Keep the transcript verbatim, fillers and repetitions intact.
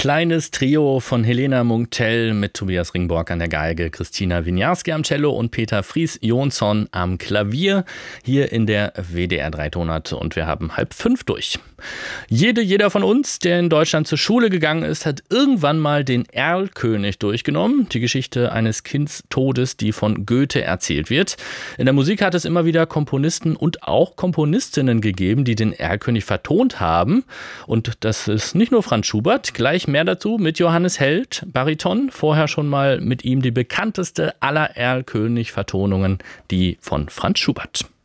kleines Trio von Helena Munktell mit Tobias Ringborg an der Geige, Christina Winiarski am Cello und Peter Fries-Jonsson am Klavier hier in der W D R drei Tonart, und wir haben halb fünf durch. Jede, jeder von uns, der in Deutschland zur Schule gegangen ist, hat irgendwann mal den Erlkönig durchgenommen, die Geschichte eines Kindstodes, die von Goethe erzählt wird. In der Musik hat es immer wieder Komponisten und auch Komponistinnen gegeben, die den Erlkönig vertont haben, und das ist nicht nur Franz Schubert. Gleich mehr dazu mit Johannes Held, Bariton. Vorher schon mal mit ihm die bekannteste aller Erlkönig-Vertonungen, die von Franz Schubert.